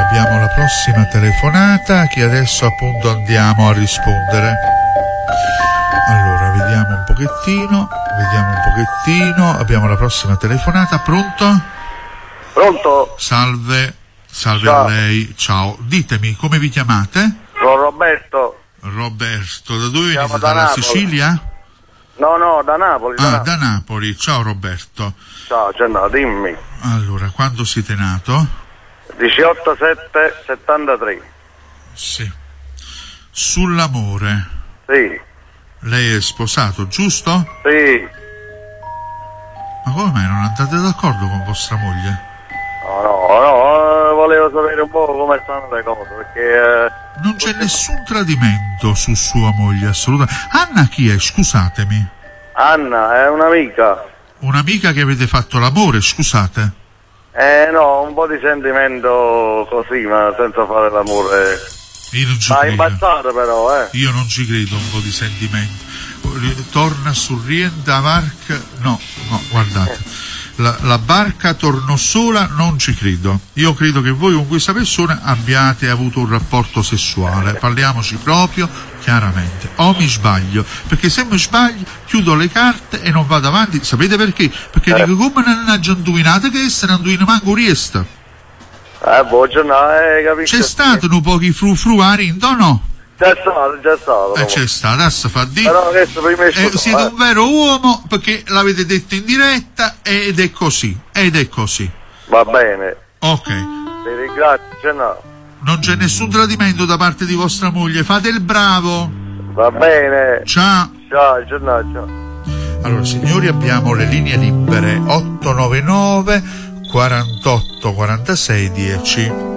abbiamo la prossima telefonata che adesso appunto andiamo a rispondere. Allora, vediamo un pochettino. Abbiamo la prossima telefonata. Pronto? Pronto? Salve Ciao. A lei. Ciao. Ditemi, come vi chiamate? Sono Roberto. Roberto, da dove Chiamo venite? da Dalla Napoli. Sicilia? No, da Napoli. Da Napoli. Ciao Roberto. Ciao, dimmi. Allora, quando siete nato? 18/7/73. Sì. Sull'amore. Sì. Lei è sposato, giusto? Sì. Ma come mai non andate d'accordo con vostra moglie? No, volevo sapere un po' come stanno le cose, perché... Non c'è nessun tradimento su sua moglie, assolutamente. Anna chi è? Scusatemi. Anna è un'amica. Un'amica che avete fatto l'amore, scusate. No, un po' di sentimento così, ma senza fare l'amore. Io non ci Ma credo. imbazzata però, Io non ci credo un po' di sentimento. Torna sul rienda barca. No, guardate. La barca tornò sola, non ci credo. Io credo che voi con questa persona abbiate avuto un rapporto sessuale. Parliamoci proprio chiaramente. O mi sbaglio? Perché se mi sbaglio chiudo le carte e non vado avanti. Sapete perché? Perché dico come non ha già indovinato che essa non indovina manco riesta. Capisci? C'è stato un po' di frufruarindo o no? Già stato. C'è stato, adesso fa di. Però adesso prima Siete un vero uomo perché l'avete detto in diretta ed è così. Va bene. Ok. Ti ringrazio, Non c'è nessun tradimento da parte di vostra moglie, fate il bravo. Va bene. Ciao. Ciao. Allora signori, abbiamo le linee libere 899 48 46 10.